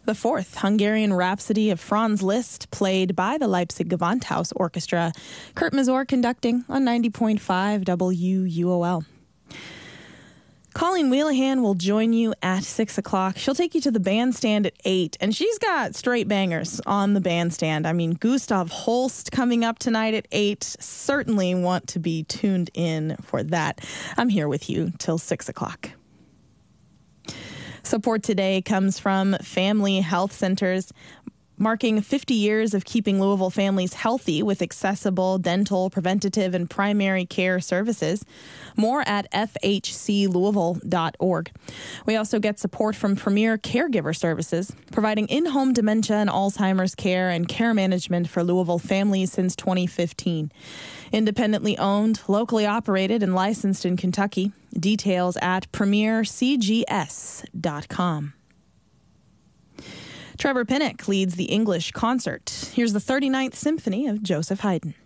The fourth Hungarian Rhapsody of Franz Liszt, played by the Leipzig Gewandhaus Orchestra. Kurt Mazur conducting on 90.5 WUOL. Colleen Wheelahan will join you at 6 o'clock. She'll take you to the bandstand at 8, and she's got straight bangers on the bandstand. I mean, Gustav Holst coming up tonight at 8. Certainly want to be tuned in for that. I'm here with you till 6 o'clock. Support today comes from Family Health Centers, marking 50 years of keeping Louisville families healthy with accessible dental, preventative, and primary care services. More at fhclouisville.org. We also get support from Premier Caregiver Services, providing in-home dementia and Alzheimer's care and care management for Louisville families since 2015. Independently owned, locally operated, and licensed in Kentucky. Details at premiercgs.com. Trevor Pinnock leads the English concert. Here's the 39th Symphony of Joseph Haydn.